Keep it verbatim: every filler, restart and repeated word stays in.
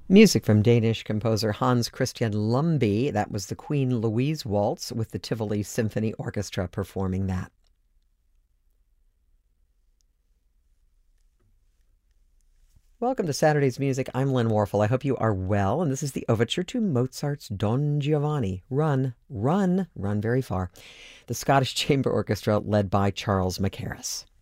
Music from Danish composer Hans Christian Lumby. That was the Queen Louise Waltz with the Tivoli Symphony Orchestra performing that. Welcome to Saturday's Music. I'm Lynn Warfel. I hope you are well, and this is the overture to Mozart's Don Giovanni. Run, run, run very far. The Scottish Chamber Orchestra led by Charles Mackerras.